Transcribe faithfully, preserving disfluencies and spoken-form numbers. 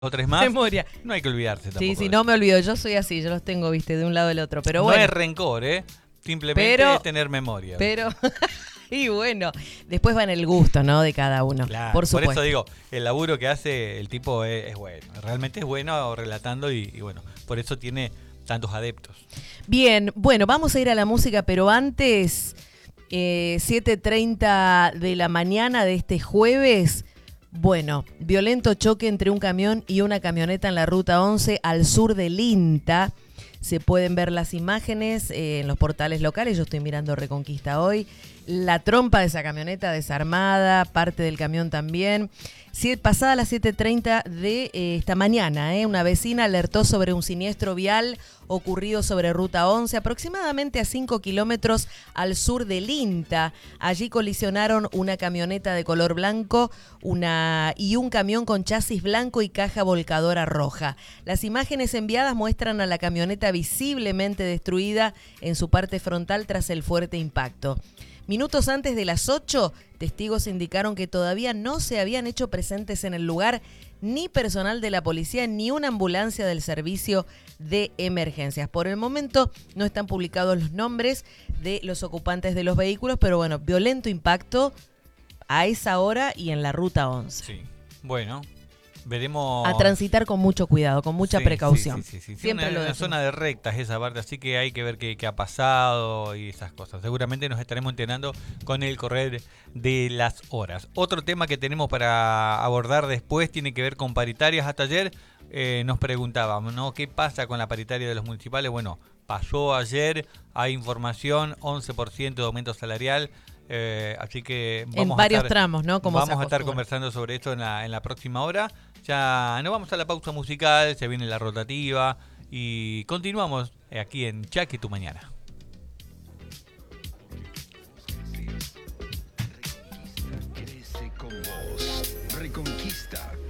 o tres más. Memoria. No hay que olvidarse tampoco. Sí, sí, de no eso. me olvido. Yo soy así, yo los tengo, viste, de un lado al otro. Pero No bueno. es rencor, ¿eh? Simplemente Pero- es tener memoria. Pero, y bueno, después va en el gusto, ¿no? De cada uno. Claro, por por supuesto. eso digo, el laburo que hace el tipo es, es bueno. Realmente es bueno relatando y, y bueno, por eso tiene tantos adeptos. Bien, bueno, vamos a ir a la música, pero antes, eh, siete treinta de la mañana de este jueves. Bueno, violento choque entre un camión y una camioneta en la ruta once al sur de Linta. Se pueden ver las imágenes eh, en los portales locales. Yo estoy mirando Reconquista hoy. La trompa de esa camioneta desarmada, parte del camión también. Sí, pasada las siete treinta de eh, esta mañana, eh, una vecina alertó sobre un siniestro vial ocurrido sobre Ruta once, aproximadamente a cinco kilómetros al sur de Linta. Allí colisionaron una camioneta de color blanco una, y un camión con chasis blanco y caja volcadora roja. Las imágenes enviadas muestran a la camioneta visiblemente destruida en su parte frontal tras el fuerte impacto. Minutos antes de las ocho, testigos indicaron que todavía no se habían hecho presentes en el lugar ni personal de la policía ni una ambulancia del servicio de emergencias. Por el momento no están publicados los nombres de los ocupantes de los vehículos, pero bueno, violento impacto a esa hora y en la ruta once. Sí. Bueno, veremos. A transitar con mucho cuidado, con mucha Sí, precaución. Sí, sí, sí, sí. Siempre una, lo una decimos. zona de rectas esa parte, así que hay que ver qué, qué ha pasado y esas cosas. Seguramente nos estaremos enterando con el correr de las horas. Otro tema que tenemos para abordar después tiene que ver con paritarias. Hasta ayer eh, nos preguntábamos, ¿no? ¿Qué pasa con la paritaria de los municipales? Bueno, pasó ayer, hay información, once por ciento de aumento salarial. Eh, así que vamos En varios a estar, tramos, ¿no? Como vamos se a estar acostumbra. conversando sobre esto en la, en la próxima hora. Ya nos vamos a la pausa musical, se viene la rotativa y continuamos aquí en Chaque Tu Mañana. Crece con vos. Reconquista